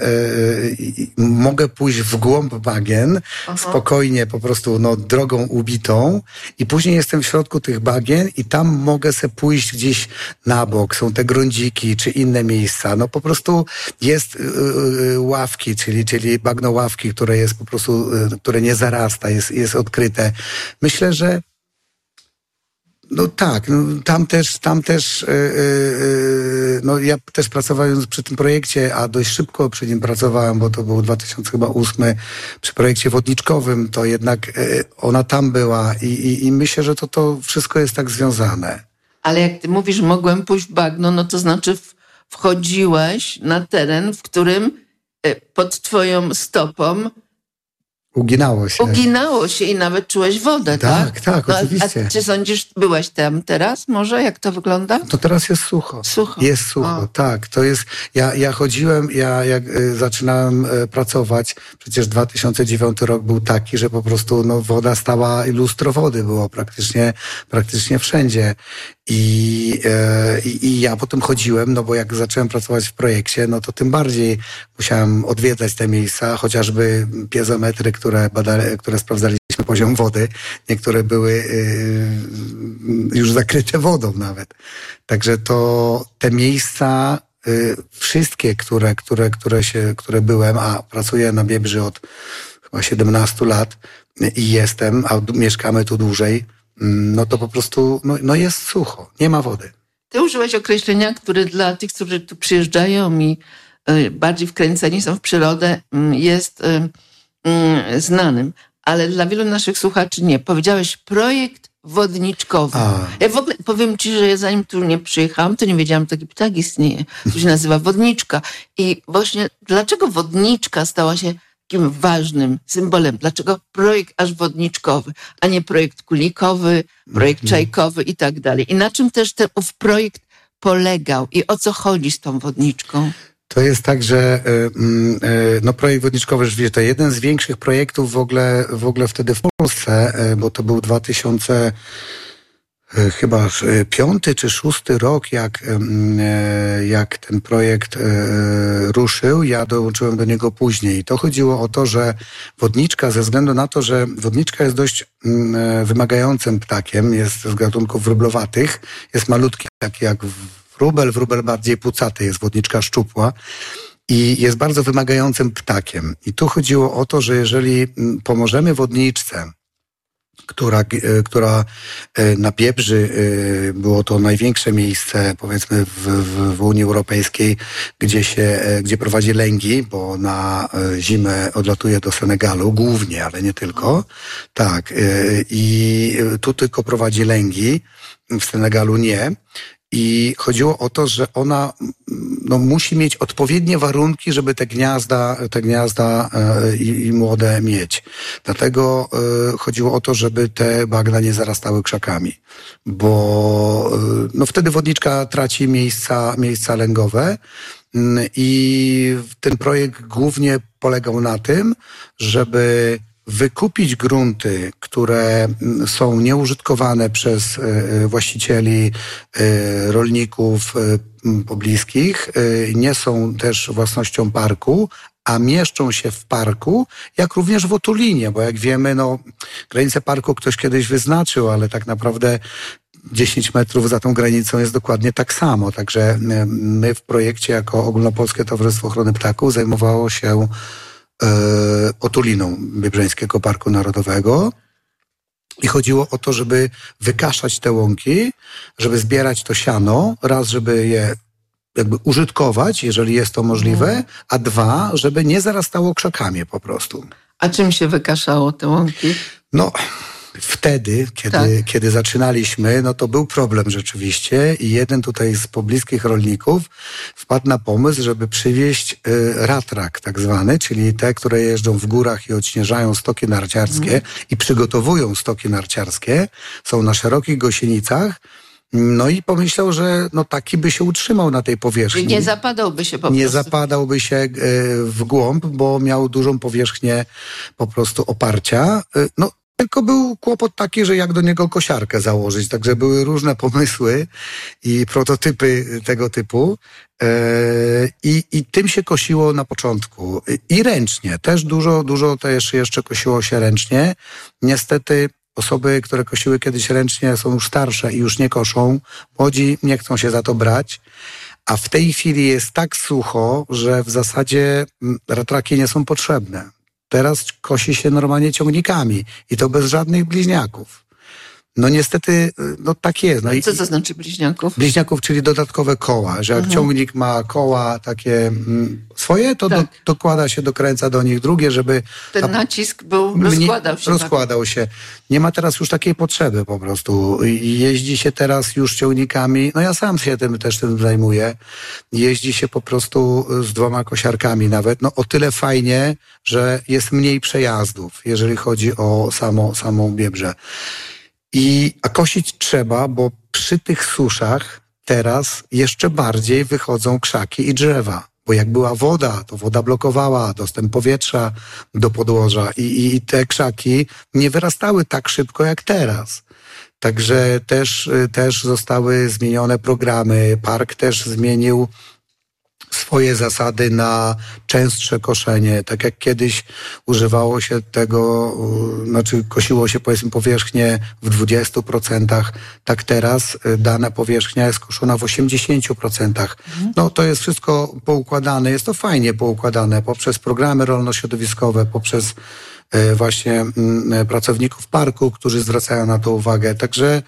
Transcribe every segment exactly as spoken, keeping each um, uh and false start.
y, mogę pójść w głąb bagien, Aha. spokojnie po prostu no, drogą ubitą i później jestem w środku tych bagien i tam mogę sobie pójść gdzieś na bok. Są te grądziki czy inne miejsca. No po prostu jest y, y, ławki, czyli, czyli bagno ławki, które jest po prostu, y, które nie zarasta, jest, jest odkryte. Myślę, że no tak, no, tam też, tam też, yy, yy, no ja też pracowałem przy tym projekcie, a dość szybko przy nim pracowałem, bo to był dwa tysiące ósmy przy projekcie wodniczkowym, to jednak yy, ona tam była i, i, i myślę, że to, to wszystko jest tak związane. Ale jak ty mówisz, mogłem pójść w bagno, no to znaczy wchodziłeś na teren, w którym pod twoją stopą Uginało się. Uginało się i nawet czułeś wodę, tak? Tak, tak, no, oczywiście. A czy sądzisz, byłeś tam teraz może? Jak to wygląda? To teraz jest sucho. Sucho. Jest sucho, o. tak. To jest, ja, ja chodziłem, ja jak y, zaczynałem y, pracować, przecież dwa tysiące dziewiąty rok był taki, że po prostu no, woda stała i lustro wody było praktycznie, praktycznie wszędzie. I, e, i ja potem chodziłem, no bo jak zacząłem pracować w projekcie, no to tym bardziej musiałem odwiedzać te miejsca, chociażby piezometry, które badali, które sprawdzaliśmy poziom wody. Niektóre były y, już zakryte wodą nawet. Także to te miejsca, y, wszystkie, które, które, które, się, które byłem, a pracuję na Biebrzy od chyba siedemnastu lat i jestem, a mieszkamy tu dłużej, no to po prostu no, no jest sucho, nie ma wody. Ty użyłeś określenia, które dla tych, którzy tu przyjeżdżają i y, bardziej wkręceni są w przyrodę, y, jest y, y, znanym, ale dla wielu naszych słuchaczy nie. Powiedziałeś projekt wodniczkowy. A. Ja w ogóle powiem ci, że ja zanim tu nie przyjechałam, to nie wiedziałam, taki ptak istnieje. To się nazywa wodniczka. I właśnie dlaczego wodniczka stała się takim ważnym symbolem? Dlaczego projekt aż wodniczkowy, a nie projekt kulikowy, projekt czajkowy i tak dalej? I na czym też ten ów projekt polegał i o co chodzi z tą wodniczką? To jest tak, że no, projekt wodniczkowy, rzeczywiście, to jeden z większych projektów w ogóle, w ogóle wtedy w Polsce, bo to był dwa tysiące chyba piąty czy szósty rok, jak, jak ten projekt ruszył. Ja dołączyłem do niego później. To chodziło o to, że wodniczka, ze względu na to, że wodniczka jest dość wymagającym ptakiem, jest z gatunków wróblowatych, jest malutki, taki jak wróbel, wróbel bardziej pucaty, jest wodniczka szczupła i jest bardzo wymagającym ptakiem. I tu chodziło o to, że jeżeli pomożemy wodniczce, która, która na Biebrzy, było to największe miejsce, powiedzmy, w, w, w Unii Europejskiej, gdzie się, gdzie prowadzi lęgi, bo na zimę odlatuje do Senegalu, głównie, ale nie tylko. Tak. I tu tylko prowadzi lęgi, w Senegalu nie. I chodziło o to, że ona no, musi mieć odpowiednie warunki, żeby te gniazda, te gniazda e, i, i młode mieć. Dlatego e, chodziło o to, żeby te bagna nie zarastały krzakami, bo e, no, wtedy wodniczka traci miejsca, miejsca lęgowe. I ten projekt głównie polegał na tym, żeby wykupić grunty, które są nieużytkowane przez właścicieli, rolników pobliskich, nie są też własnością parku, a mieszczą się w parku, jak również w otulinie, bo jak wiemy, no, granicę parku ktoś kiedyś wyznaczył, ale tak naprawdę dziesięć metrów za tą granicą jest dokładnie tak samo. Także my w projekcie jako Ogólnopolskie Towarzystwo Ochrony Ptaków zajmowało się otuliną Biebrzańskiego Parku Narodowego i chodziło o to, żeby wykaszać te łąki, żeby zbierać to siano, raz, żeby je jakby użytkować, jeżeli jest to możliwe, a dwa, żeby nie zarastało krzakami po prostu. A czym się wykaszało te łąki? No, wtedy, kiedy, tak. kiedy zaczynaliśmy, no to był problem rzeczywiście i jeden tutaj z pobliskich rolników wpadł na pomysł, żeby przywieźć y, ratrak tak zwany, czyli te, które jeżdżą w górach i odśnieżają stoki narciarskie mm. i przygotowują stoki narciarskie, są na szerokich gosienicach. No i pomyślał, że no taki by się utrzymał na tej powierzchni. Nie zapadałby się po prostu. Nie zapadałby się y, w głąb, bo miał dużą powierzchnię po prostu oparcia. Y, no Tylko był kłopot taki, że jak do niego kosiarkę założyć. Także były różne pomysły i prototypy tego typu. I, i tym się kosiło na początku. I ręcznie. Też dużo, dużo też jeszcze kosiło się ręcznie. Niestety osoby, które kosiły kiedyś ręcznie, są już starsze i już nie koszą. Młodzi nie chcą się za to brać. A w tej chwili jest tak sucho, że w zasadzie ratraki nie są potrzebne. Teraz kosi się normalnie ciągnikami i to bez żadnych bliźniaków. No niestety, no tak jest. No i co to znaczy bliźniaków? Bliźniaków, czyli dodatkowe koła, że jak mhm. ciągnik ma koła takie mm, swoje, to tak. do, dokłada się, dokręca do nich drugie, żeby... Ten ta, nacisk był, rozkładał się. Rozkładał tak. się. Nie ma teraz już takiej potrzeby po prostu. Jeździ się teraz już ciągnikami, no ja sam się tym też tym zajmuję. Jeździ się po prostu z dwoma kosiarkami nawet. No o tyle fajnie, że jest mniej przejazdów, jeżeli chodzi o samo, samą Biebrze. I, a kosić trzeba, bo przy tych suszach teraz jeszcze bardziej wychodzą krzaki i drzewa. Bo jak była woda, to woda blokowała dostęp powietrza do podłoża i, i te krzaki nie wyrastały tak szybko jak teraz. Także też, też zostały zmienione programy. Park też zmienił swoje zasady na częstsze koszenie. Tak jak kiedyś używało się tego, znaczy kosiło się powiedzmy powierzchnię w dwudziestu procentach, tak teraz dana powierzchnia jest koszona w osiemdziesięciu procentach. No to jest wszystko poukładane, jest to fajnie poukładane poprzez programy rolno-środowiskowe, poprzez właśnie pracowników parku, którzy zwracają na to uwagę. Także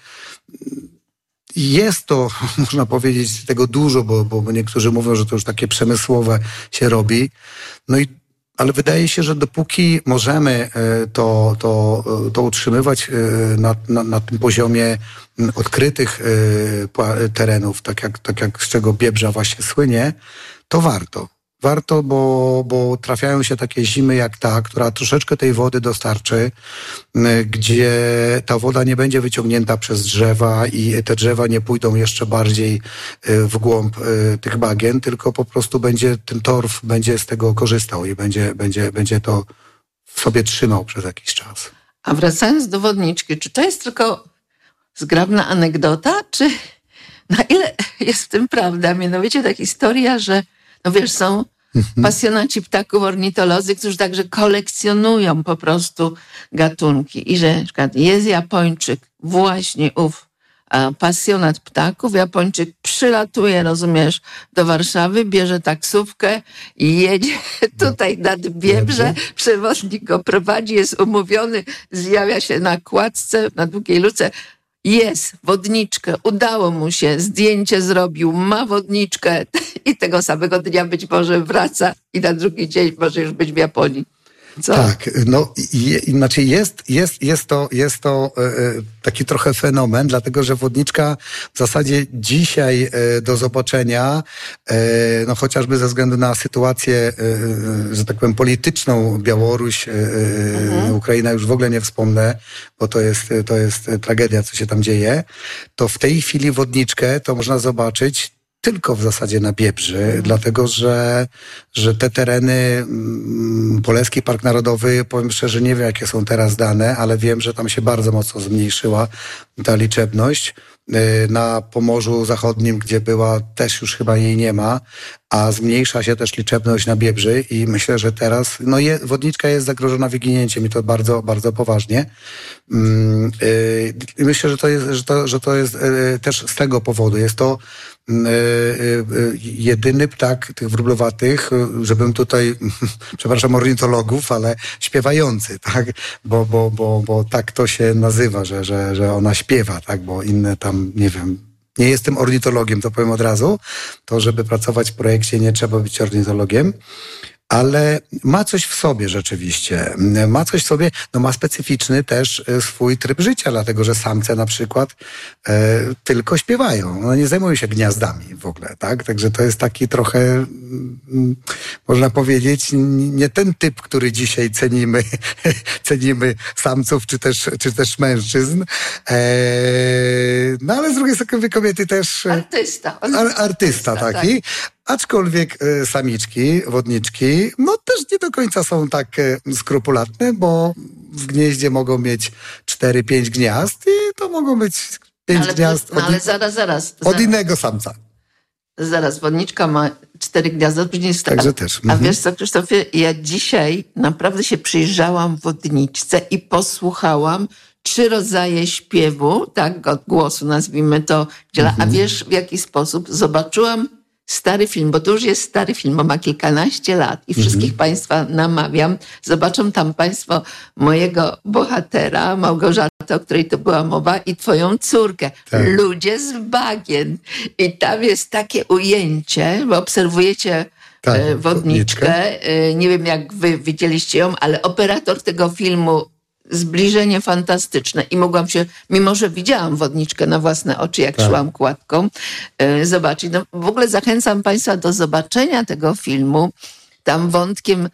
jest to, można powiedzieć, tego dużo, bo, bo niektórzy mówią, że to już takie przemysłowe się robi. No i, ale wydaje się, że dopóki możemy to, to, to utrzymywać na, na, na tym poziomie odkrytych terenów, tak jak, tak jak z czego Biebrza właśnie słynie, to warto. Warto, bo, bo trafiają się takie zimy jak ta, która troszeczkę tej wody dostarczy, gdzie ta woda nie będzie wyciągnięta przez drzewa i te drzewa nie pójdą jeszcze bardziej w głąb tych bagien, tylko po prostu będzie ten torf będzie z tego korzystał i będzie, będzie, będzie to w sobie trzymał przez jakiś czas. A wracając do wodniczki, czy to jest tylko zgrabna anegdota, czy na ile jest w tym prawda? Mianowicie ta historia, że no wiesz, są pasjonaci ptaków, ornitolodzy, którzy także kolekcjonują po prostu gatunki. I że na przykład jest Japończyk, właśnie ów a, pasjonat ptaków, Japończyk przylatuje, rozumiesz, do Warszawy, bierze taksówkę i jedzie tutaj nad Biebrze, przewodnik go prowadzi, jest umówiony, zjawia się na kładce, na Długiej Luce. Jest wodniczkę, udało mu się, zdjęcie zrobił, ma wodniczkę i tego samego dnia być może wraca i na drugi dzień może już być w Japonii. Co? Tak, no znaczy jest, jest, jest to, jest to e, taki trochę fenomen, dlatego że wodniczka w zasadzie dzisiaj e, do zobaczenia, e, no chociażby ze względu na sytuację, e, że tak powiem, polityczną, Białoruś, e, mhm. Ukraina już w ogóle nie wspomnę, bo to jest, to jest tragedia, co się tam dzieje, to w tej chwili wodniczkę to można zobaczyć tylko w zasadzie na Biebrzy, mhm. dlatego że, że te tereny, mm, Polski Park Narodowy, powiem szczerze, nie wiem jakie są teraz dane, ale wiem, że tam się bardzo mocno zmniejszyła ta liczebność. Na Pomorzu Zachodnim, gdzie była, też już chyba jej nie ma, a zmniejsza się też liczebność na Biebrzy i myślę, że teraz no je, wodniczka jest zagrożona wyginięciem i to bardzo, bardzo poważnie. I myślę, że to jest, że to, że to jest też z tego powodu. Jest to jedyny ptak tych wróblowatych, żebym tutaj, przepraszam ornitologów, ale śpiewający, tak? Bo, bo, bo, bo tak to się nazywa, że, że, że ona śpiewa, tak? Bo inne tam, nie wiem, nie jestem ornitologiem, to powiem od razu, to żeby pracować w projekcie nie trzeba być ornitologiem, ale ma coś w sobie rzeczywiście. Ma coś w sobie, no ma specyficzny też swój tryb życia, dlatego że samce na przykład e, tylko śpiewają. No nie zajmują się gniazdami w ogóle, tak? Także to jest taki trochę, mm, można powiedzieć, nie ten typ, który dzisiaj cenimy, cenimy samców czy też, czy też mężczyzn. E, no ale z drugiej strony kobiety też... Artysta. Ar, artysta, artysta taki. Tak. Aczkolwiek y, samiczki, wodniczki, no też nie do końca są tak y, skrupulatne, bo w gnieździe mogą mieć cztery pięć gniazd i to mogą być pięć ale, gniazd no, od, ale zaraz, zaraz. od zaraz. innego samca. Zaraz, wodniczka ma cztery gniazda, później jest... Także a, też. A Mhm. wiesz co, Krzysztofie, ja dzisiaj naprawdę się przyjrzałam wodniczce i posłuchałam trzy rodzaje śpiewu, tak, od głosu nazwijmy to. Mhm. A wiesz w jaki sposób? Zobaczyłam stary film, bo to już jest stary film, bo ma kilkanaście lat i wszystkich mhm. Państwa namawiam. Zobaczą tam Państwo mojego bohatera, Małgorzatę, o której to była mowa, i twoją córkę. Tak. Ludzie z bagien. I tam jest takie ujęcie, bo obserwujecie tak, e, wodniczkę. E, nie wiem, jak wy widzieliście ją, ale operator tego filmu, zbliżenie fantastyczne i mogłam się, mimo że widziałam wodniczkę na własne oczy, jak tak. szłam kładką, e, zobaczyć. No, w ogóle zachęcam Państwa do zobaczenia tego filmu. Tam wątkiem,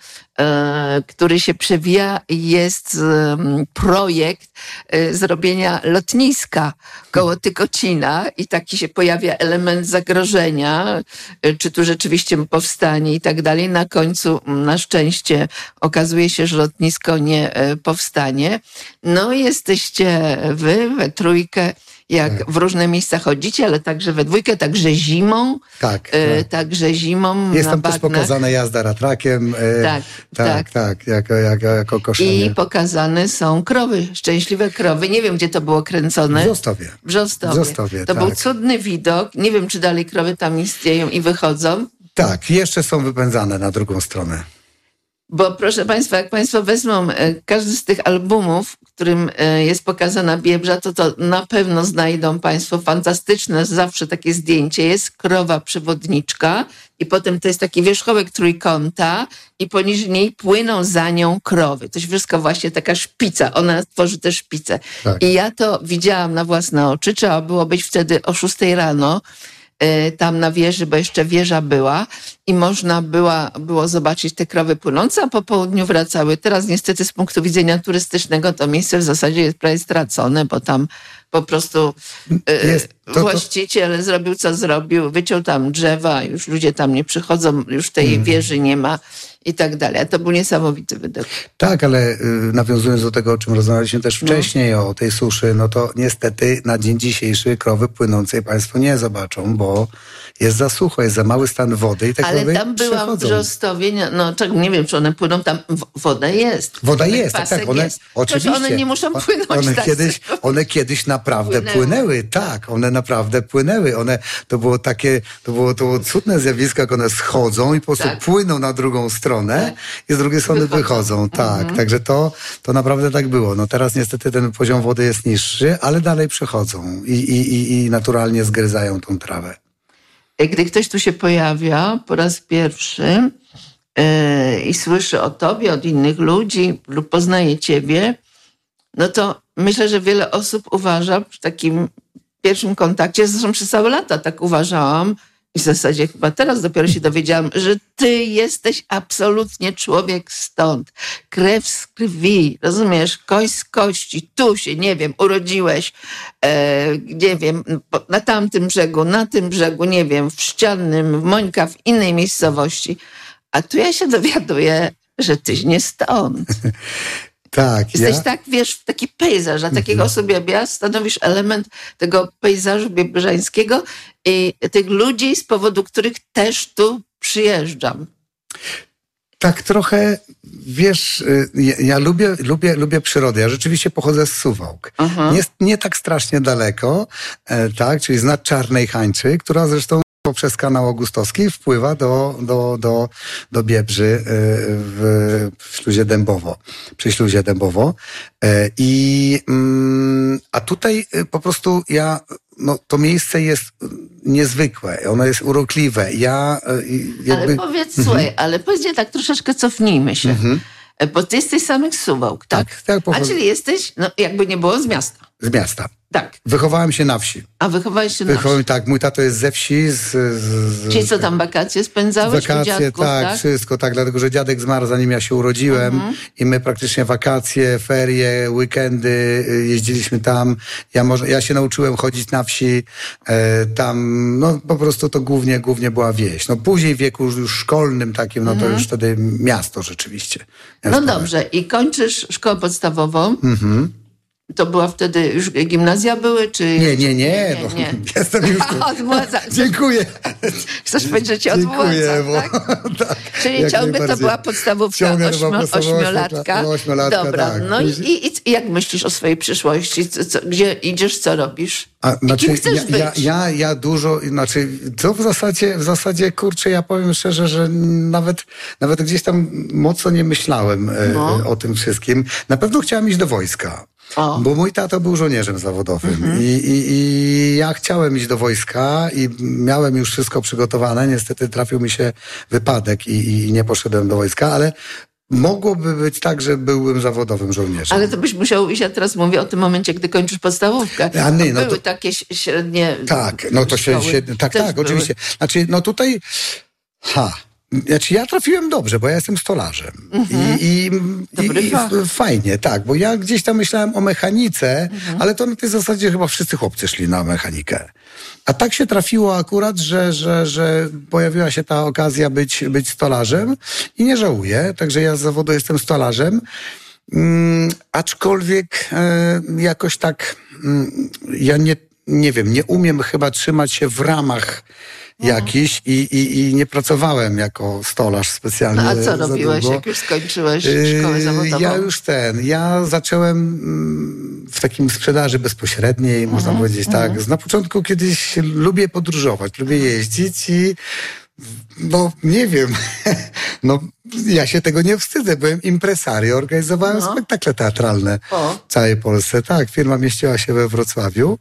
e, który się przewija, jest e, projekt e, zrobienia lotniska koło Tykocina i taki się pojawia element zagrożenia, e, czy tu rzeczywiście powstanie i tak dalej. Na końcu na szczęście okazuje się, że lotnisko nie e, powstanie. No jesteście wy we trójkę, jak tak. w różne miejsca chodzicie, ale także we dwójkę, także zimą. Tak. E, tak. Także zimą jest na tam bagnach. też pokazana jazda ratrakiem. E, tak, tak, tak, tak, jako, jako, jako koszenie. I pokazane są krowy, szczęśliwe krowy. Nie wiem, gdzie to było kręcone. W Wrzostowie. W Wrzostowie. Wrzostowie, to tak. był cudny widok. Nie wiem, czy dalej krowy tam istnieją i wychodzą. Tak, jeszcze są wypędzane na drugą stronę. Bo proszę Państwa, jak Państwo wezmą każdy z tych albumów, w którym jest pokazana Biebrza, to to na pewno znajdą Państwo fantastyczne zawsze takie zdjęcie. Jest krowa przewodniczka i potem to jest taki wierzchołek trójkąta i poniżej niej płyną za nią krowy. To jest wszystko właśnie taka szpica. Ona tworzy też szpicę. Tak. I ja to widziałam na własne oczy. Trzeba było być wtedy o szóstej rano tam na wieży, bo jeszcze wieża była i można była, było zobaczyć te krowy płynące, a po południu wracały. Teraz niestety z punktu widzenia turystycznego to miejsce w zasadzie jest prawie stracone, bo tam po prostu jest, to, to... właściciel zrobił co zrobił, wyciął tam drzewa, już ludzie tam nie przychodzą, już tej hmm. wieży nie ma i tak dalej. A to był niesamowity wydech. Tak, ale y, nawiązując do tego, o czym rozmawialiśmy też wcześniej, no. o tej suszy, no to niestety na dzień dzisiejszy krowy płynącej Państwo nie zobaczą, bo jest za sucho, jest za mały stan wody i te ale krowy tam byłam przechodzą. w Wrzostowie, no czego nie wiem, czy one płyną, tam woda jest. Woda jest, tak, tak, one, jest. oczywiście. one nie muszą płynąć. One tak kiedyś, one kiedyś naprawdę płynęły. płynęły, tak, one naprawdę płynęły. One, to było takie, to było, to było cudne zjawisko, jak one schodzą i po prostu tak. płyną na drugą stronę tak. i z drugiej strony wychodzą. wychodzą. Tak, mhm. także to, to naprawdę tak było. No teraz niestety ten poziom wody jest niższy, ale dalej przechodzą i, i, i, i naturalnie zgryzają tą trawę. Gdy ktoś tu się pojawia po raz pierwszy yy, i słyszy o tobie, od innych ludzi lub poznaje ciebie, no to myślę, że wiele osób uważa w takim pierwszym kontakcie, zresztą przez całe lata tak uważałam i w zasadzie chyba teraz dopiero się dowiedziałam, że ty jesteś absolutnie człowiek stąd. Krew z krwi, rozumiesz? Kość z kości. Tu się, nie wiem, urodziłeś, e, nie wiem, na tamtym brzegu, na tym brzegu, nie wiem, w Ściannym, w Mońka, w innej miejscowości. A tu ja się dowiaduję, że tyś nie stąd. Tak, Jesteś ja? tak, wiesz, taki pejzaż, a takiego osoby jak ja stanowisz element tego pejzażu biebrzańskiego i tych ludzi, z powodu których też tu przyjeżdżam. Tak trochę, wiesz, ja, ja lubię, lubię, lubię przyrodę. Ja rzeczywiście pochodzę z Suwałk. Uh-huh. Nie, nie tak strasznie daleko, e, tak, czyli z nad Czarnej Hańczy, która zresztą poprzez kanał Augustowski wpływa do, do, do, do Biebrzy w, w śluzie Dębowo, przy śluzie Dębowo. I, a tutaj po prostu ja, no to miejsce jest niezwykłe, ono jest urokliwe. Ja jakby... Ale powiedz, mhm. słuchaj, ale powiedzcie tak troszeczkę cofnijmy się. Mhm. Bo ty jesteś samych Suwałk, tak? Tak, tak. A czyli jesteś, no jakby nie było, z miasta. z miasta. Tak. Wychowałem się na wsi. A wychowałeś się na Wychowałem, wsi. tak, mój tato jest ze wsi. Z, z, Czyli co tam, wakacje spędzałeś? Wakacje, u dziadków, tak, tak, wszystko, tak, dlatego, że dziadek zmarł zanim ja się urodziłem Mhm. i my praktycznie wakacje, ferie, weekendy y, jeździliśmy tam. Ja, może, ja się nauczyłem chodzić na wsi, e, tam, no po prostu to głównie, głównie była wieś. No później w wieku już szkolnym takim, no to już wtedy miasto rzeczywiście. Miasto. No dobrze, i kończysz szkołę podstawową. Mhm. To była wtedy, już gimnazja były, czy... Nie, nie, nie, nie, no, nie. jestem już... Odmładza. Dziękuję. Chcesz powiedzieć, że cię Dziękuję, odmładza, bo, tak? tak, Czyli jak ciągle to najbardziej. była podstawówka, Ciągle to była ośmio, podstawowa ośmiolatka. ośmiolatka, Dobra, tak. no i, i, i jak myślisz o swojej przyszłości? Co, co, gdzie idziesz, co robisz? A, I znaczy, kim chcesz ja, być? ja, ja, ja dużo, znaczy, to w zasadzie, w zasadzie, kurczę, ja powiem szczerze, że nawet, nawet gdzieś tam mocno nie myślałem e, No. o tym wszystkim. Na pewno chciałem iść do wojska. O. Bo mój tato był żołnierzem zawodowym Mhm. I, i, i ja chciałem iść do wojska i miałem już wszystko przygotowane. Niestety trafił mi się wypadek i, i nie poszedłem do wojska, ale mogłoby być tak, że byłbym zawodowym żołnierzem. Ale to byś musiał iść, ja teraz mówię o tym momencie, gdy kończysz podstawówkę. A nie, no były to- takie ś- średnie Tak, no to się, szkoły. się tak, Też tak, były. oczywiście. Znaczy, no tutaj, ha, znaczy ja trafiłem dobrze, bo ja jestem stolarzem. I, i, Dobry i, i fach. f- fajnie, tak, bo ja gdzieś tam myślałem o mechanice, ale to na tej zasadzie chyba wszyscy chłopcy szli na mechanikę. A tak się trafiło akurat, że, że, że pojawiła się ta okazja być, być stolarzem i nie żałuję, także ja z zawodu jestem stolarzem. Mm, aczkolwiek e, jakoś tak mm, ja nie, nie wiem, nie umiem chyba trzymać się w ramach jakichś i, i, i nie pracowałem jako stolarz specjalnie. No, a co za robiłeś, długo. jak już skończyłeś Yy, szkołę zawodową? Ja już ten, ja zacząłem mm, w takim sprzedaży bezpośredniej, można powiedzieć tak. Na początku kiedyś lubię podróżować, lubię jeździć i no nie wiem, no ja się tego nie wstydzę, byłem impresario, organizowałem No. spektakle teatralne O. w całej Polsce. Tak, firma mieściła się we Wrocławiu.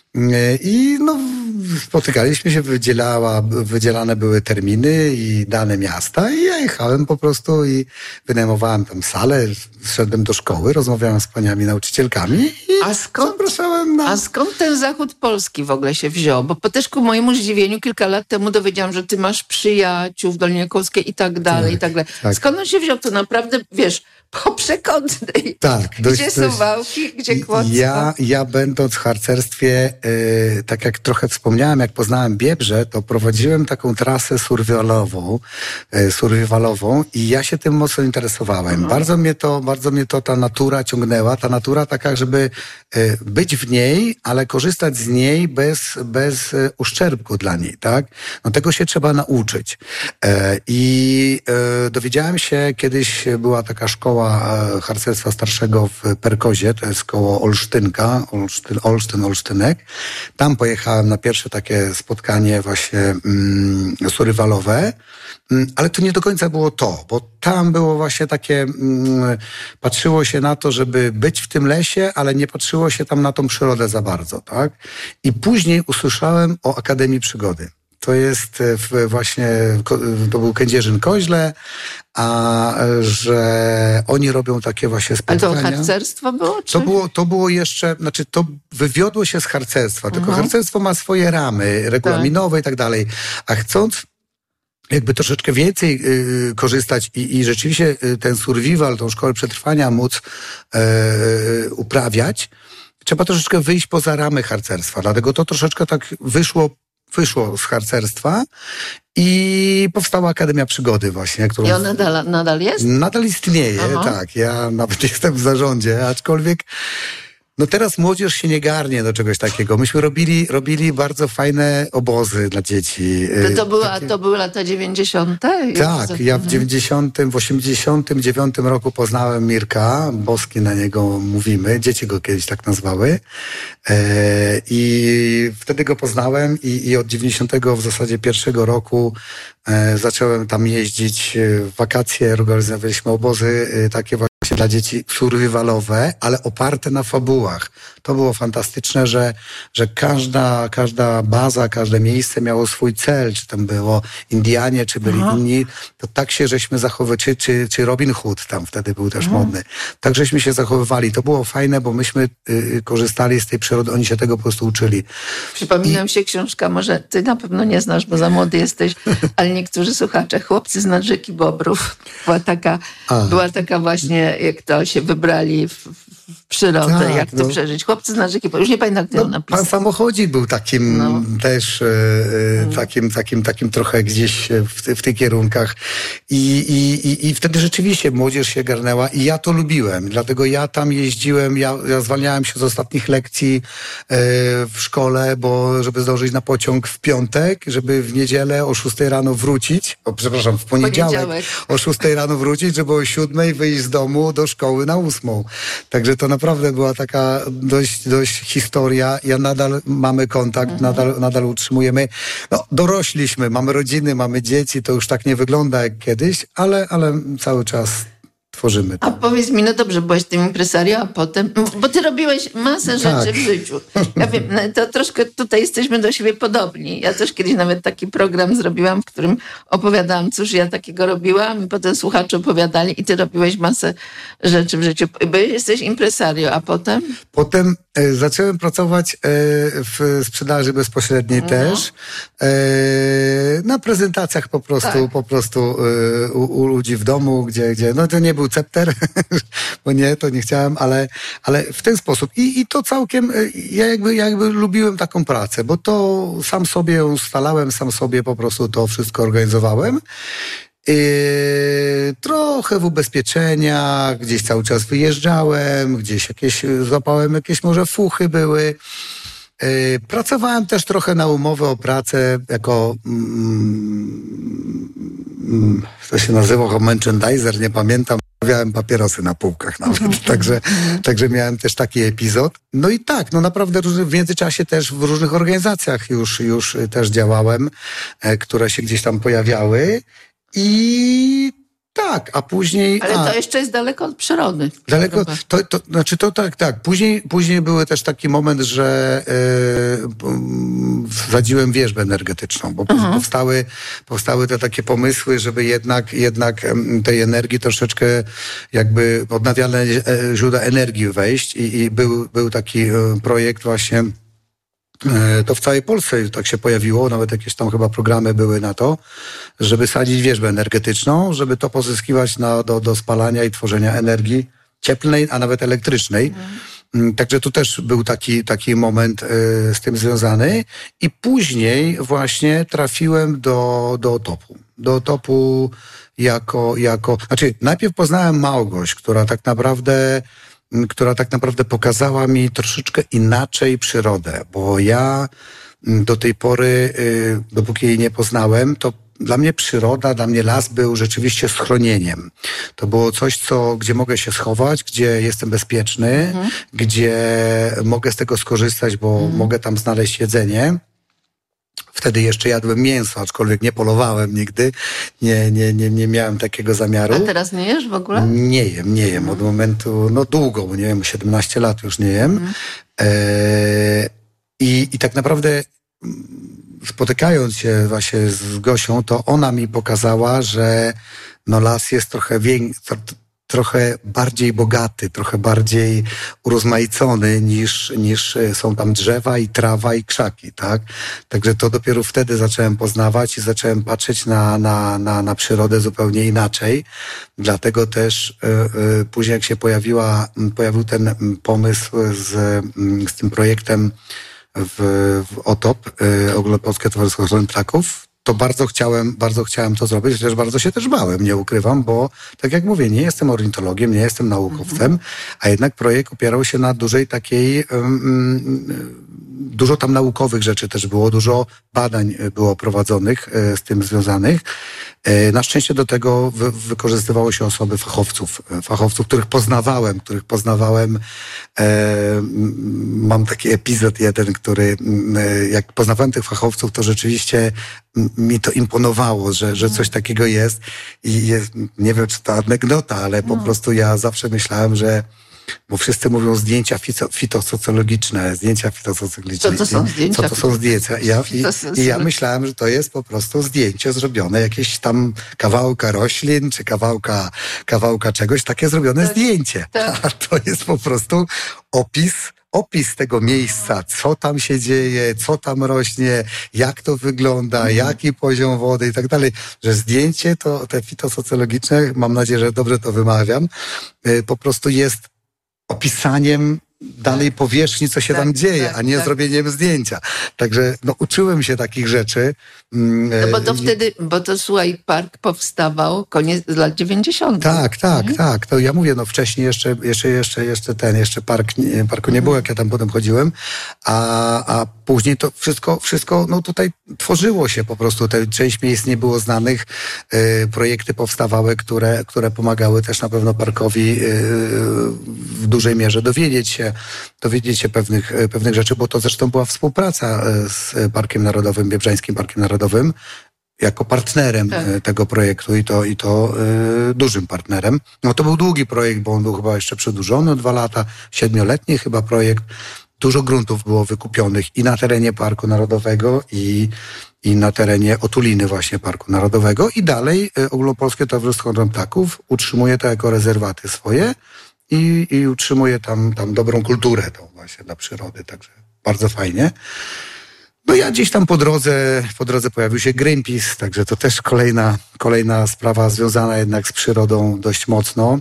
I no, spotykaliśmy się, wydzielała, wydzielane były terminy i dane miasta i ja jechałem po prostu i wynajmowałem tam salę, szedłem do szkoły, rozmawiałem z paniami nauczycielkami i A skąd, zapraszałem na... a skąd ten zachód Polski w ogóle się wziął? Bo po też ku mojemu zdziwieniu kilka lat temu dowiedziałam, że ty masz przyjaciół w Dolinie Kłodzkiej i tak dalej, i tak dalej. tak. Skąd on się wziął? To naprawdę, wiesz, po przekątnej. Tak, Gdzie dość- dość- Suwałki, gdzie Kłodzko? Ja, ja będąc w harcerstwie, yy, tak jak trochę wspomniałem, jak poznałem Biebrze, to prowadziłem taką trasę survivalową, yy, survivalową i ja się tym mocno interesowałem. Bardzo mnie to, bardzo mnie to ta natura ciągnęła, ta natura taka, żeby yy, być w niej, ale korzystać z niej bez, bez yy, uszczerbku dla niej, tak? No tego się trzeba nauczyć. Yy, I yy, dowiedziałem się, kiedyś była taka szkoła e, harcerstwa starszego w Perkozie, to jest koło Olsztynka, Olsztyn, Olsztyn, Olsztynek. Tam pojechałem na pierwsze takie spotkanie właśnie mm, survivalowe, mm, ale to nie do końca było to, bo tam było właśnie takie, mm, patrzyło się na to, żeby być w tym lesie, ale nie patrzyło się tam na tą przyrodę za bardzo, tak? I później usłyszałem o Akademii Przygody. To jest w właśnie, to był Kędzierzyn-Koźle, a że oni robią takie właśnie Ale to spotkania. harcerstwo było? Czy? To było, to było jeszcze, znaczy to wywiodło się z harcerstwa, tylko Mhm. harcerstwo ma swoje ramy regulaminowe i tak dalej, a chcąc jakby troszeczkę więcej y, korzystać i, i rzeczywiście y, ten survival, tą szkołę przetrwania móc y, uprawiać, trzeba troszeczkę wyjść poza ramy harcerstwa, dlatego to troszeczkę tak wyszło wyszło z harcerstwa i powstała Akademia Przygody właśnie, którą... I on nadal, nadal jest? Nadal istnieje, Aha. tak. Ja nawet jestem w zarządzie, aczkolwiek no teraz młodzież się nie garnie do czegoś takiego. Myśmy robili, robili bardzo fajne obozy dla dzieci. To, to, była, to były lata dziewięćdziesiąte? Tak, ja w dziewięćdziesiątym, w osiemdziesiątym dziewiątym roku poznałem Mirka, Boski na niego mówimy, dzieci go kiedyś tak nazwały. E, I wtedy go poznałem i, i od dziewięćdziesiątego w zasadzie pierwszego roku e, zacząłem tam jeździć w wakacje, organizowaliśmy obozy e, takie właśnie. dla dzieci survivalowe, ale oparte na fabułach. To było fantastyczne, że, że każda, każda baza, każde miejsce miało swój cel, czy tam było Indianie, czy byli Aha. inni. To tak się żeśmy zachowywali, czy, czy, czy Robin Hood tam wtedy był też Aha. modny. Tak żeśmy się zachowywali. To było fajne, bo myśmy y, korzystali z tej przyrody, oni się tego po prostu uczyli. Przypomina mi się książka, może ty na pewno nie znasz, bo za młody jesteś, ale niektórzy słuchacze, Chłopcy z nad rzeki Bobrów. Była taka, była taka właśnie, jak to się wybrali w, w przyrodę, tak, jak to no. przeżyć. Chłopcy z nad rzeki Bobrów. Już nie pamiętam, kto ją no, napisał. Pan Samochodzik był takim no. też, e, takim, takim, takim trochę gdzieś w, w tych kierunkach. I, i, i, I wtedy rzeczywiście młodzież się garnęła i ja to lubiłem. Dlatego ja tam jeździłem, ja, ja zwalniałem się z ostatnich lekcji e, w szkole, bo żeby zdążyć na pociąg w piątek, żeby w niedzielę o szóstej rano wrócić, o, przepraszam, w poniedziałek, poniedziałek o szóstej rano wrócić, żeby o siódmej wyjść z domu do szkoły na ósmą. Także to naprawdę była taka dość, dość historia. Ja nadal mamy kontakt, mhm. nadal, nadal utrzymujemy. No, dorośliśmy, mamy rodziny, mamy dzieci, to już tak nie wygląda jak kiedyś, ale, ale cały czas tworzymy to. A powiedz mi, no dobrze, byłeś tym impresario, a potem, bo ty robiłeś masę rzeczy tak. w życiu. Ja wiem, to troszkę tutaj jesteśmy do siebie podobni. Ja też kiedyś nawet taki program zrobiłam, w którym opowiadałam, cóż ja takiego robiłam i potem słuchacze opowiadali i ty robiłeś masę rzeczy w życiu. Bo jesteś impresario, a potem? Potem e, zacząłem pracować e, w sprzedaży bezpośredniej no. też. E, na prezentacjach po prostu, tak. po prostu e, u, u ludzi w domu, gdzie, gdzie no to nie był cepter, bo nie, to nie chciałem, ale, ale w ten sposób. I, i to całkiem, ja jakby, jakby lubiłem taką pracę, bo to sam sobie ją ustalałem, sam sobie po prostu to wszystko organizowałem. Yy, trochę w ubezpieczenia, gdzieś cały czas wyjeżdżałem, gdzieś jakieś, złapałem jakieś może fuchy były. Yy, pracowałem też trochę na umowę o pracę jako mm, to się nazywa merchandiser, nie pamiętam. Zamawiałem papierosy na półkach nawet, także, także miałem też taki epizod. No i tak, no naprawdę różny, w międzyczasie też w różnych organizacjach już, już też działałem, e, które się gdzieś tam pojawiały i tak, a później... Ale a, to jeszcze jest daleko od przyrody. Daleko, to, to znaczy to tak, tak. Później, później były też taki moment, że yy, wsadziłem wieżbę energetyczną, bo uh-huh. powstały, powstały te takie pomysły, żeby jednak, jednak tej energii troszeczkę jakby odnawialne źródła energii wejść i, i był, był taki projekt właśnie. To w całej Polsce tak się pojawiło, nawet jakieś tam chyba programy były na to, żeby sadzić wieżbę energetyczną, żeby to pozyskiwać na, do, do spalania i tworzenia energii cieplnej, a nawet elektrycznej. Mm. Także tu też był taki, taki moment y, z tym związany. I później właśnie trafiłem do, do Otopu. Do Otopu jako, jako... Znaczy, najpierw poznałem Małgoś, która tak naprawdę... która tak naprawdę pokazała mi troszeczkę inaczej przyrodę, bo ja do tej pory, dopóki jej nie poznałem, to dla mnie przyroda, dla mnie las był rzeczywiście schronieniem. To było coś, co, gdzie mogę się schować, gdzie jestem bezpieczny, mhm. gdzie mogę z tego skorzystać, bo mhm. mogę tam znaleźć jedzenie. Wtedy jeszcze jadłem mięso, aczkolwiek nie polowałem nigdy. Nie, nie, nie, nie miałem takiego zamiaru. A teraz nie jesz w ogóle? Nie jem, nie jem. Od momentu, no długo, bo nie wiem, siedemnaście lat już nie jem. Mm. E, i, I tak naprawdę spotykając się właśnie z Gosią, to ona mi pokazała, że no las jest trochę większy, trochę bardziej bogaty, trochę bardziej urozmaicony niż, niż są tam drzewa i trawa i krzaki, tak? Także to dopiero wtedy zacząłem poznawać i zacząłem patrzeć na, na, na, na przyrodę zupełnie inaczej. Dlatego też y, y, później jak się pojawiła, pojawił ten pomysł z, z tym projektem w, w OTOP, y, Ogólnopolskie Towarzystwo Ochrony Ptaków, to bardzo chciałem, bardzo chciałem to zrobić, chociaż bardzo się też bałem, nie ukrywam, bo tak jak mówię, nie jestem ornitologiem, nie jestem naukowcem, a jednak projekt opierał się na dużej takiej, um, dużo tam naukowych rzeczy też było, dużo badań było prowadzonych z tym związanych. Na szczęście do tego wy, wykorzystywało się osoby fachowców, fachowców, których poznawałem, których poznawałem. E, mam taki epizod jeden, który, jak poznawałem tych fachowców, to rzeczywiście mi to imponowało, że, że coś takiego jest i jest, nie wiem, czy to anegdota, ale po No. prostu ja zawsze myślałem, że bo wszyscy mówią zdjęcia fito, fitosocjologiczne, zdjęcia fitosocjologiczne. Co to są zdjęcia? Co to są zdjęcia? I ja, i, i ja fitosocjolo- myślałem, że to jest po prostu zdjęcie zrobione, jakieś tam kawałka roślin, czy kawałka, kawałka czegoś, takie zrobione Tak, zdjęcie. tak. A to jest po prostu opis opis tego miejsca, co tam się dzieje, co tam rośnie, jak to wygląda, Mhm. jaki poziom wody i tak dalej. Że zdjęcie to te fitosocjologiczne, mam nadzieję, że dobrze to wymawiam, y, po prostu jest opisaniem danej powierzchni, co się Tak, tam dzieje, tak, a nie tak. zrobieniem zdjęcia. Także no, uczyłem się takich rzeczy. No bo to Y, wtedy, bo to słuchaj, park powstawał koniec lat dziewięćdziesiątych. Tak, tak, tak. To ja mówię, no wcześniej jeszcze, jeszcze, jeszcze, jeszcze ten, jeszcze park, nie- parku nie było, jak ja tam potem chodziłem, a, a później to wszystko, wszystko, no tutaj tworzyło się po prostu. Te część miejsc nie było znanych, y, projekty powstawały, które, które pomagały też na pewno parkowi y, w dużej mierze dowiedzieć się, dowiedzieć się pewnych, y, pewnych rzeczy, bo to zresztą była współpraca y, z Parkiem Narodowym, Biebrzańskim Parkiem Narodowym, jako partnerem Tak. e, tego projektu i to, i to e, dużym partnerem. No to był długi projekt, bo on był chyba jeszcze przedłużony o dwa lata, siedmioletni chyba projekt. Dużo gruntów było wykupionych i na terenie Parku Narodowego i, i na terenie Otuliny właśnie Parku Narodowego i dalej e, Ogólnopolskie Towarzystwo Ochrony Ptaków utrzymuje to jako rezerwaty swoje i, i utrzymuje tam, tam dobrą kulturę tą właśnie dla przyrody, także bardzo fajnie. No ja gdzieś tam po drodze, po drodze pojawił się Greenpeace, także to też kolejna, kolejna sprawa związana jednak z przyrodą dość mocno.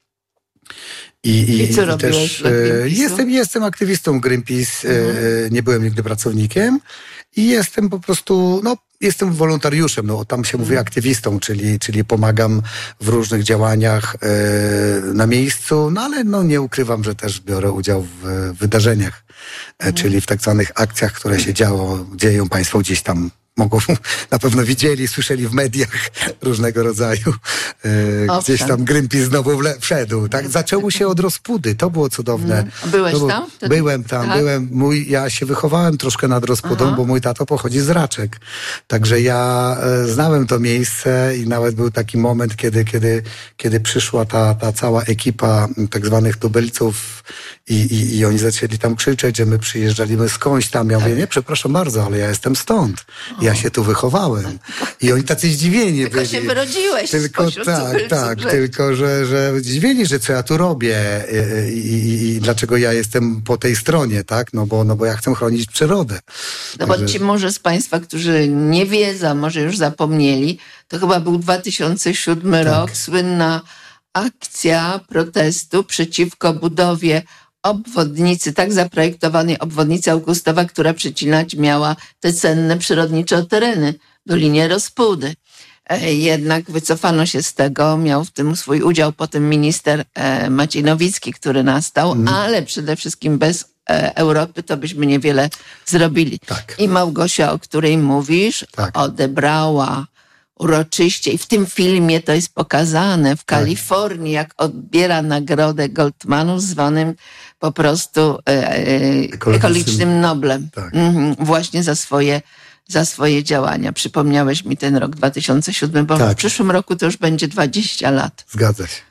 I, i, I co i robiłeś też dla e, Greenpeace'u? jestem, jestem aktywistą Greenpeace, Mhm. e, nie byłem nigdy pracownikiem i jestem po prostu, no jestem wolontariuszem, no tam się mówi aktywistą, czyli, czyli pomagam w różnych działaniach e, na miejscu, no ale no nie ukrywam, że też biorę udział w wydarzeniach, e, czyli w tak zwanych akcjach, które się działo, dzieją Państwo gdzieś tam mogą, na pewno widzieli, słyszeli w mediach różnego rodzaju. E, gdzieś Owszem. tam Greenpeace znowu wle- wszedł. Tak? Zaczęło się od Rozpudy. To było cudowne. A byłeś to było, tam wtedy? Byłem tam, Tak? byłem. Mój, ja się wychowałem troszkę nad Rozpudą, Aha. bo mój tato pochodzi z Raczek. Także ja e, znałem to miejsce i nawet był taki moment, kiedy, kiedy, kiedy przyszła ta, ta cała ekipa m, tak zwanych tubylców i, i, i oni zaczęli tam krzyczeć, że my przyjeżdżaliśmy skądś tam. Ja mówię, nie, przepraszam bardzo, ale ja jestem stąd. Ja się tu wychowałem. I oni tacy zdziwieni Tylko byli. się wyrodziłeś Tylko spośród tak, tubylców, tak, że- tylko że, że zdziwieni, że co ja tu robię i, i, i dlaczego ja jestem po tej stronie, tak? No bo, no bo ja chcę chronić przyrodę. No bo Także- ci może z Państwa, którzy nie wiedzą, może już zapomnieli, to chyba był dwa tysiące siódmy Tak. rok, słynna akcja protestu przeciwko budowie obwodnicy, tak zaprojektowanej obwodnicy Augustowa, która przecinać miała te cenne przyrodnicze tereny w Dolinie Rozpudy. E, Jednak wycofano się z tego, miał w tym swój udział potem minister e, Maciej Nowicki, który nastał, ale przede wszystkim bez e, Europy to byśmy niewiele zrobili. Tak. I Małgosia, o której mówisz, Tak. odebrała uroczyście i w tym filmie to jest pokazane w Kalifornii, jak odbiera nagrodę Goldmanów zwanym po prostu e, e, Ekologicznym- ekologicznym Noblem. Tak. Mhm, właśnie za swoje, za swoje działania. Przypomniałeś mi ten rok dwa tysiące siódmy, bo Tak. w przyszłym roku to już będzie dwadzieścia lat. Zgadza się.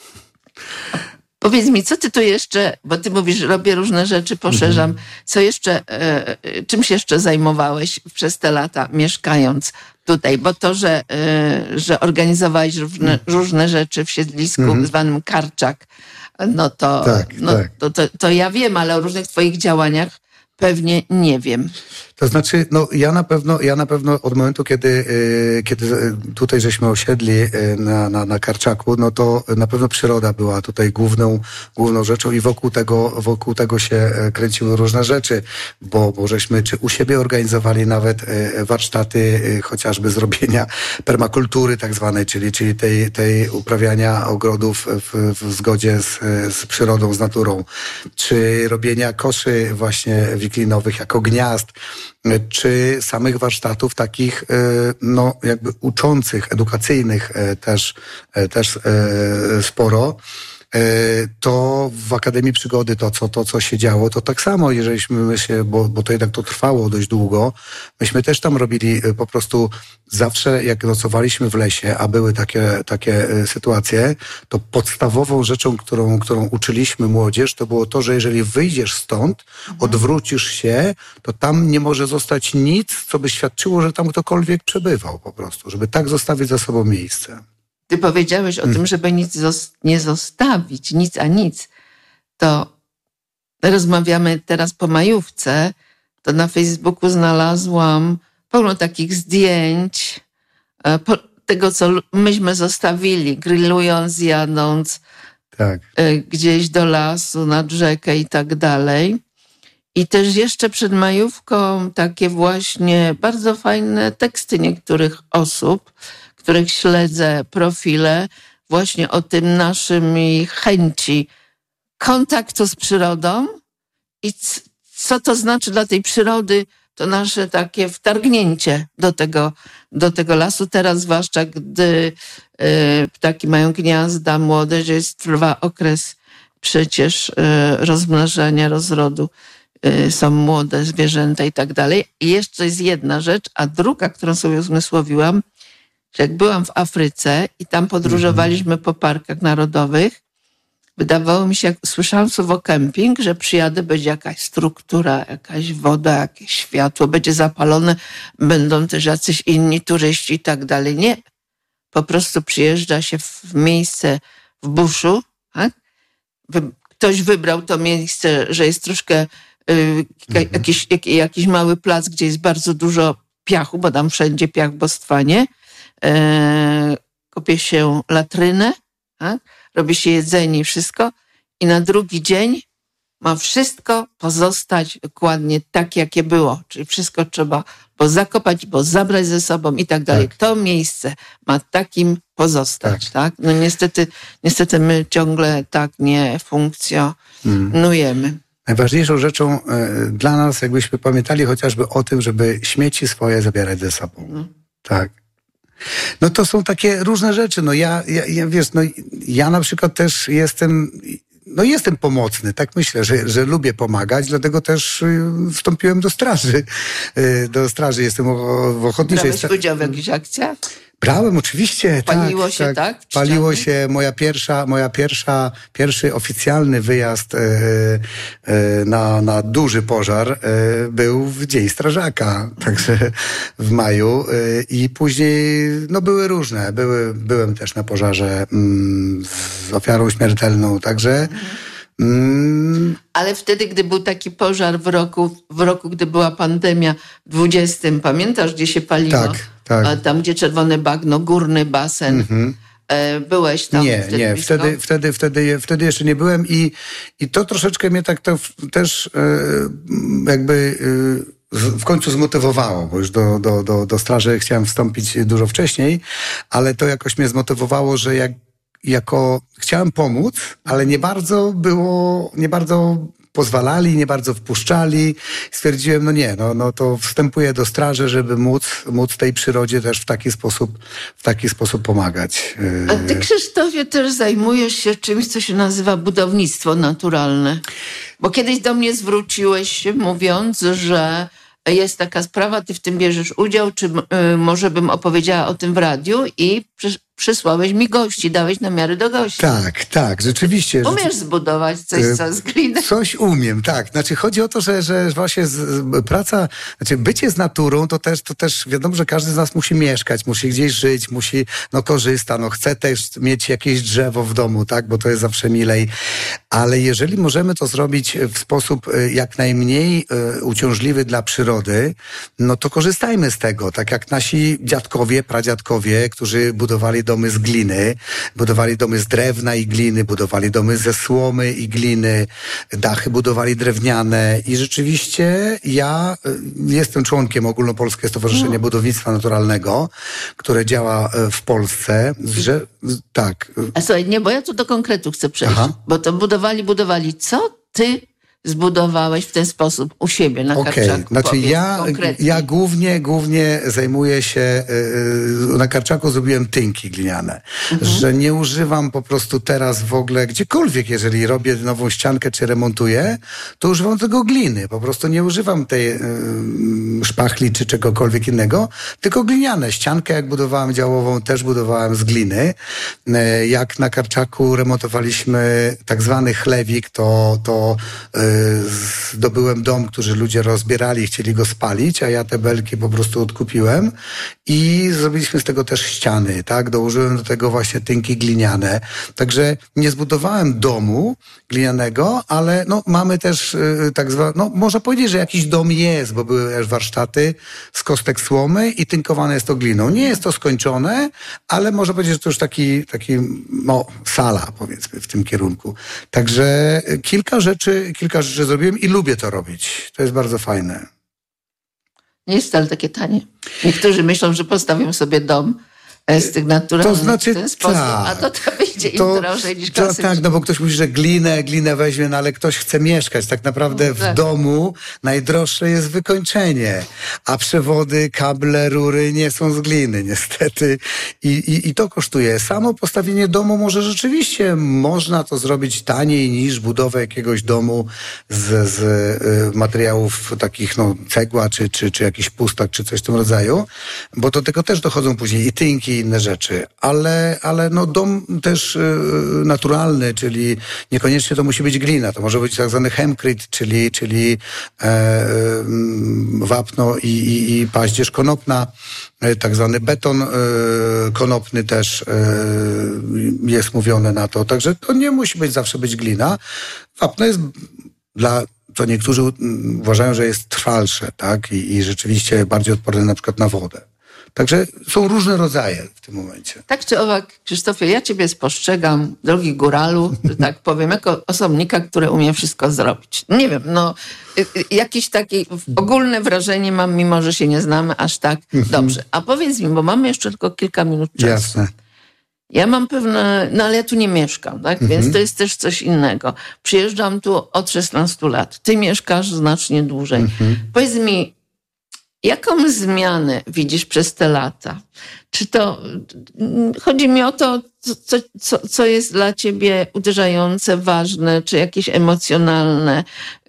Powiedz mi, co ty tu jeszcze, bo ty mówisz, robię różne rzeczy, poszerzam. Mhm. Co jeszcze, e, e, czym się jeszcze zajmowałeś przez te lata, mieszkając tutaj? Bo to, że, e, że organizowałeś różne, Mhm. różne rzeczy w siedlisku zwanym Karczak, no to, Tak, no, tak. To, to, to ja wiem, ale o różnych twoich działaniach pewnie nie wiem. To znaczy, no ja na pewno, ja na pewno od momentu, kiedy, y, kiedy y, tutaj żeśmy osiedli y, na, na, na Karczaku, no to na pewno przyroda była tutaj główną, główną rzeczą i wokół tego, wokół tego się y, kręciły różne rzeczy, bo, bo żeśmy czy u siebie organizowali nawet y, warsztaty y, chociażby zrobienia permakultury tak zwanej, czyli, czyli tej, tej uprawiania ogrodów w, w zgodzie z, z przyrodą, z naturą, czy robienia koszy właśnie wiklinowych jako gniazd, czy samych warsztatów takich, e, no jakby uczących, edukacyjnych e, też, e, też e, sporo. to w Akademii Przygody to, co, to, co się działo, to tak samo, jeżeliśmy my się, bo, bo to jednak to trwało dość długo, myśmy też tam robili po prostu zawsze, jak nocowaliśmy w lesie, a były takie, takie sytuacje, to podstawową rzeczą, którą, którą uczyliśmy młodzież, to było to, że jeżeli wyjdziesz stąd, mhm. odwrócisz się, to tam nie może zostać nic, co by świadczyło, że tam ktokolwiek przebywał po prostu, żeby tak zostawić za sobą miejsce. Ty powiedziałeś o hmm. tym, żeby nic nie zostawić, nic a nic. To rozmawiamy teraz po majówce, to na Facebooku znalazłam pełno takich zdjęć po, tego, co myśmy zostawili, grillując, jadąc tak. gdzieś do lasu, nad rzekę i tak dalej. I też jeszcze przed majówką takie właśnie bardzo fajne teksty niektórych osób, których śledzę profile, właśnie o tym naszym chęci kontaktu z przyrodą i c- co to znaczy dla tej przyrody, to nasze takie wtargnięcie do tego, do tego lasu. Teraz zwłaszcza, gdy y, ptaki mają gniazda młode, że jest, trwa okres przecież y, rozmnażania, rozrodu. Y, są młode zwierzęta i tak dalej. I jeszcze jest jedna rzecz, a druga, którą sobie uzmysłowiłam, że jak byłam w Afryce i tam podróżowaliśmy po parkach narodowych, wydawało mi się, jak słyszałam słowo kemping, że przyjadę, będzie jakaś struktura, jakaś woda, jakieś światło, będzie zapalone, będą też jacyś inni turyści i tak dalej. Nie. Po prostu przyjeżdża się w miejsce w buszu. Tak? Ktoś wybrał to miejsce, że jest troszkę y, jakiś, jak, jakiś mały plac, gdzie jest bardzo dużo piachu, bo tam wszędzie piach w Bostwanie. E, kopie się latrynę, tak? Robi się jedzenie i wszystko i na drugi dzień ma wszystko pozostać dokładnie tak, jakie było. Czyli wszystko trzeba bo zakopać, bo zabrać ze sobą i tak dalej. Tak. To miejsce ma takim pozostać. Tak. Tak? No niestety, niestety my ciągle tak nie funkcjonujemy. Hmm. Najważniejszą rzeczą y, dla nas, jakbyśmy pamiętali chociażby o tym, żeby śmieci swoje zabierać ze sobą. Hmm. Tak. No to są takie różne rzeczy. No ja, ja, ja wiesz, no ja na przykład też jestem, no jestem pomocny, tak myślę, że, że lubię pomagać, dlatego też wstąpiłem do straży. Do straży jestem w ochotniczej. Brałeś udział w jakichś akcjach? Brałem, oczywiście. Paliło tak, się, tak? tak Paliło się. Moja pierwsza, moja pierwsza, pierwszy oficjalny wyjazd e, e, na, na duży pożar e, był w Dzień Strażaka, także w maju. E, I później, no były różne. Były, byłem też na pożarze mm, z ofiarą śmiertelną, także... Mm. Ale wtedy, gdy był taki pożar w roku, w roku, gdy była pandemia, dwudziestym, pamiętasz, gdzie się paliło? Tak, tak. Tam, gdzie czerwone bagno, górny basen. Mm-hmm. Byłeś tam? Nie, wtedy nie, wtedy, wtedy, wtedy, wtedy jeszcze nie byłem i, i to troszeczkę mnie tak to też jakby w końcu zmotywowało, bo już do, do, do, do straży chciałem wstąpić dużo wcześniej, ale to jakoś mnie zmotywowało, że jak jako chciałem pomóc, ale nie bardzo było, nie bardzo pozwalali, nie bardzo wpuszczali. Stwierdziłem, no nie, no, no to wstępuję do straży, żeby móc, móc tej przyrodzie też w taki sposób, w taki sposób pomagać. A ty, Krzysztofie, też zajmujesz się czymś, co się nazywa budownictwo naturalne. Bo kiedyś do mnie zwróciłeś się, mówiąc, że jest taka sprawa, ty w tym bierzesz udział, czy y, może bym opowiedziała o tym w radiu i przy, przysłałeś mi gości, dałeś namiary do gości. Tak, tak, rzeczywiście. Umiesz zbudować coś co z gliny? Coś umiem, tak. Znaczy chodzi o to, że, że właśnie z, z, praca, znaczy bycie z naturą, to też, to też wiadomo, że każdy z nas musi mieszkać, musi gdzieś żyć, musi, no korzysta, no chce też mieć jakieś drzewo w domu, tak, bo to jest zawsze milej. Ale jeżeli możemy to zrobić w sposób jak najmniej uciążliwy dla przyrody, no to korzystajmy z tego. Tak jak nasi dziadkowie, pradziadkowie, którzy budowali domy z gliny, budowali domy z drewna i gliny, budowali domy ze słomy i gliny, dachy budowali drewniane i rzeczywiście ja jestem członkiem Ogólnopolskiego Stowarzyszenia no. Budownictwa Naturalnego, które działa w Polsce, że tak. A słuchaj, nie, bo ja tu do konkretu chcę przejść, Aha. bo to budowali, budowali. Co ty zbudowałeś w ten sposób u siebie na Okej, Karczaku? znaczy Powiedz ja, konkretnie. ja głównie, głównie zajmuję się, yy, na Karczaku zrobiłem tynki gliniane, mhm. że nie używam po prostu teraz w ogóle gdziekolwiek, jeżeli robię nową ściankę czy remontuję, to używam tego gliny, po prostu nie używam tej yy, szpachli czy czegokolwiek innego, tylko gliniane. Ściankę jak budowałem działową, też budowałem z gliny. Yy, jak na Karczaku remontowaliśmy tak zwany chlewik, to, to yy, zdobyłem dom, który ludzie rozbierali, chcieli go spalić, a ja te belki po prostu odkupiłem i zrobiliśmy z tego też ściany, tak? Dołożyłem do tego właśnie tynki gliniane. Także nie zbudowałem domu glinianego, ale no mamy też yy, tak zwane, no można powiedzieć, że jakiś dom jest, bo były też warsztaty z kostek słomy i tynkowane jest to gliną. Nie jest to skończone, ale można powiedzieć, że to już taki, taki no, sala, powiedzmy, w tym kierunku. Także kilka rzeczy, kilka rzeczy zrobiłem i lubię to robić. To jest bardzo fajne. Nie jest wcale takie tanie. Niektórzy myślą, że postawią sobie dom z tych naturalnych to znaczy, w ten sposób, tak, a to to wyjdzie im to, drożej niż to, klasycznie. Tak, no bo ktoś mówi, że glinę, glinę weźmie, no ale ktoś chce mieszkać. Tak naprawdę No, tak. w domu najdroższe jest wykończenie, a przewody, kable, rury nie są z gliny niestety i, i, i to kosztuje. Samo postawienie domu może rzeczywiście można to zrobić taniej niż budowę jakiegoś domu z, z y, materiałów takich, no cegła, czy, czy, czy jakiś pustak, czy coś w tym rodzaju, bo do tego też dochodzą później i tynki, i inne rzeczy, ale, ale no dom też y, naturalny, czyli niekoniecznie to musi być glina, to może być tak zwany hempcrete, czyli, czyli e, y, wapno i, i, i paździerz konopna, y, tak zwany beton y, konopny też y, jest mówione na to, także to nie musi być zawsze być glina. Wapno jest dla to niektórzy uważają, że jest trwalsze, tak, i, i rzeczywiście bardziej odporne na przykład na wodę. Także są różne rodzaje w tym momencie. Tak czy owak, Krzysztofie, ja ciebie spostrzegam, drogi góralu, że tak powiem, jako osobnika, który umie wszystko zrobić. Nie wiem, no jakieś takie ogólne wrażenie mam, mimo że się nie znamy aż tak dobrze. A powiedz mi, bo mamy jeszcze tylko kilka minut czasu. Jasne. Ja mam pewne, no ale ja tu nie mieszkam, tak? Mhm. Więc to jest też coś innego. Przyjeżdżam tu od szesnastu lat. Ty mieszkasz znacznie dłużej. Mhm. Powiedz mi, jaką zmianę widzisz przez te lata? Czy to, chodzi mi o to, co, co, co jest dla ciebie uderzające, ważne, czy jakieś emocjonalne.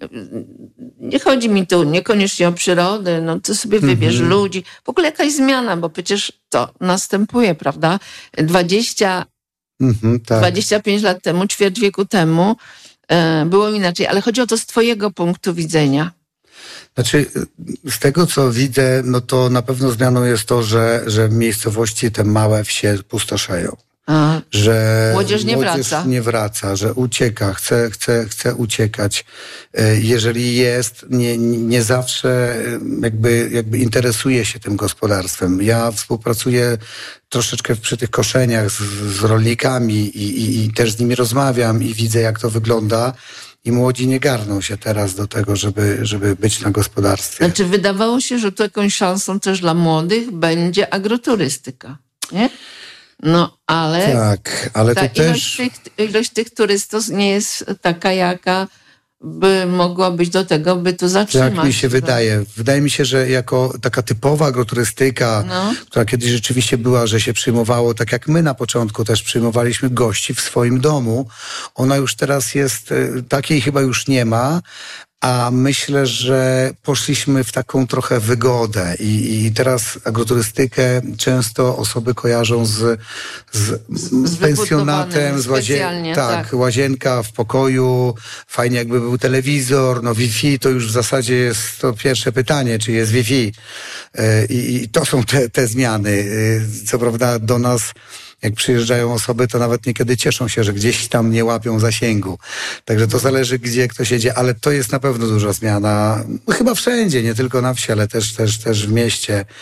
Nie chodzi mi tu niekoniecznie o przyrodę, no ty sobie wybierz mm-hmm. ludzi. W ogóle jakaś zmiana, bo przecież to następuje, prawda? dwadzieścia, mm-hmm, tak. dwadzieścia pięć lat temu, ćwierć wieku temu e, było inaczej, ale chodzi o to z twojego punktu widzenia. Znaczy, z tego co widzę, no to na pewno zmianą jest to, że, że miejscowości, te małe wsie pustoszeją. A, że młodzież nie młodzież wraca. nie wraca, że ucieka, chce, chce, chce uciekać. Jeżeli jest, nie, nie zawsze jakby, jakby interesuje się tym gospodarstwem. Ja współpracuję troszeczkę przy tych koszeniach z, z rolnikami i, i, i też z nimi rozmawiam i widzę, jak to wygląda. I młodzi nie garną się teraz do tego, żeby, żeby być na gospodarstwie. Znaczy wydawało się, że tu jakąś szansą też dla młodych będzie agroturystyka, nie? No, ale, tak, ale ta to ilość, też... tych, ilość tych turystów nie jest taka, jaka by mogła być do tego, by tu zatrzymać. Tak mi się wydaje. Wydaje mi się, że jako taka typowa agroturystyka, no. która kiedyś rzeczywiście była, że się przyjmowało, tak jak my na początku też przyjmowaliśmy gości w swoim domu, ona już teraz jest, takiej chyba już nie ma, a myślę, że poszliśmy w taką trochę wygodę i, i teraz agroturystykę często osoby kojarzą z, z, z pensjonatem, z łazien- tak, tak, łazienka w pokoju, fajnie jakby był telewizor, no Wi-Fi to już w zasadzie jest to pierwsze pytanie, czy jest Wi-Fi. I, i to są te, te zmiany. Co prawda do nas jak przyjeżdżają osoby, to nawet niekiedy cieszą się, że gdzieś tam nie łapią zasięgu. Także to zależy, gdzie kto siedzi, ale to jest na pewno duża zmiana. Chyba wszędzie, nie tylko na wsi, ale też, też, też w mieście.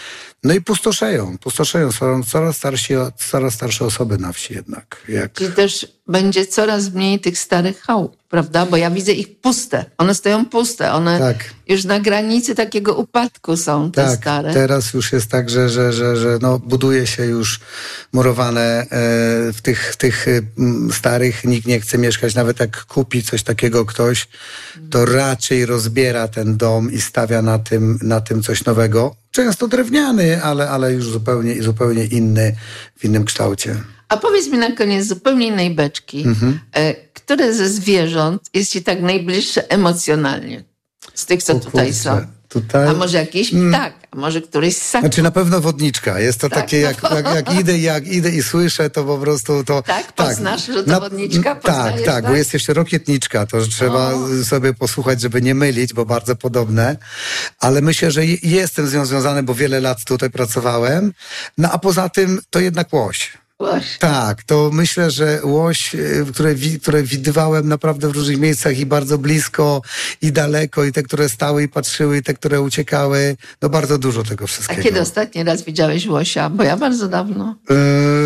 No i pustoszeją, pustoszeją, są coraz starsi, coraz starsze osoby na wsi jednak. Jak... Czyli też będzie coraz mniej tych starych chałup, prawda? Bo ja widzę ich puste. One stoją puste. One tak. już na granicy takiego upadku są te tak, stare. Teraz już jest tak, że, że, że, że no, buduje się już murowane e, w tych, tych m, starych. Nikt nie chce mieszkać. Nawet jak kupi coś takiego ktoś, to raczej rozbiera ten dom i stawia na tym, na tym coś nowego. Często drewniany, ale, ale już zupełnie, zupełnie inny, w innym kształcie. A powiedz mi na koniec zupełnie innej beczki, mhm. które ze zwierząt jest ci tak najbliższe emocjonalnie z tych, co o, tutaj kurczę, są? Tutaj... A może jakiś ptak, a może któryś ssak. Znaczy na pewno wodniczka. Jest to tak, takie, jak, no. jak, jak idę, jak idę i słyszę, to po prostu to... Tak, poznasz, tak, że to na, wodniczka? Tak, tak, tak, bo jest jeszcze rokietniczka, to trzeba o. sobie posłuchać, żeby nie mylić, bo bardzo podobne. Ale myślę, że jestem z nią związany, bo wiele lat tutaj pracowałem. No a poza tym to jednak łoś. Łoś. Tak, to myślę, że łoś, które, które widywałem naprawdę w różnych miejscach i bardzo blisko i daleko, i te, które stały i patrzyły, i te, które uciekały, no bardzo dużo tego wszystkiego. A kiedy ostatni raz widziałeś łosia? Bo ja bardzo dawno. Yy,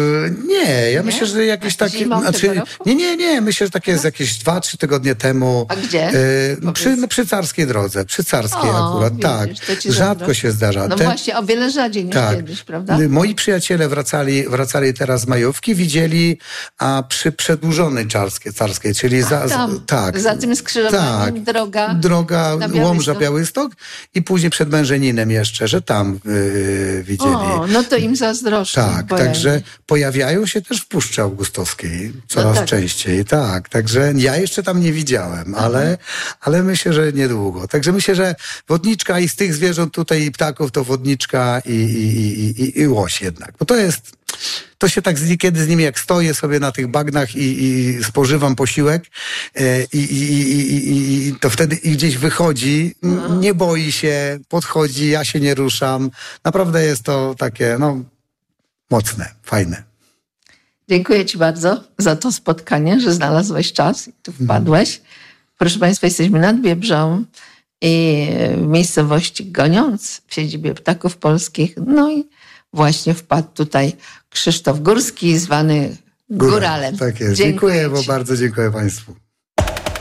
nie, ja nie? myślę, że jakieś A takie... Znaczy, nie, nie, nie, myślę, że takie jest jakieś dwa, trzy tygodnie temu. A gdzie? Yy, przy, no, przy Carskiej drodze, przy Carskiej o, akurat, widzisz, tak. Rzadko zabrać. się zdarza. No Te, właśnie, o wiele rzadziej niż tak. kiedyś, prawda? Moi przyjaciele wracali, wracali teraz z majówki, widzieli a przy przedłużonej Czarskiej, Carskiej, czyli za, tam, tak, za tym skrzyżowaniem tak, droga, droga Łomża Białystok i później przed Mężeninem jeszcze, że tam yy, widzieli. O, no to im zazdroszczę. Tak, także pojawiają się też w Puszczy Augustowskiej coraz no tak. częściej, tak, także ja jeszcze tam nie widziałem, ale, ale myślę, że niedługo. Także myślę, że wodniczka i z tych zwierząt tutaj i ptaków to wodniczka i, i, i, i, i łoś jednak, bo to jest to się tak z niekiedy z nimi, jak stoję sobie na tych bagnach i, i spożywam posiłek e, i, i, i, i, i to wtedy i gdzieś wychodzi, no. nie boi się, podchodzi, ja się nie ruszam. Naprawdę jest to takie, no, mocne, fajne. Dziękuję ci bardzo za to spotkanie, że znalazłeś czas i tu wpadłeś. Mhm. Proszę Państwa, jesteśmy nad Biebrzą i w miejscowości Goniąc, w siedzibie Ptaków Polskich. No i właśnie wpadł tutaj Krzysztof Górski, zwany Góralem. Tak jest. Dziękuję dziękuję, ci. bo bardzo dziękuję Państwu.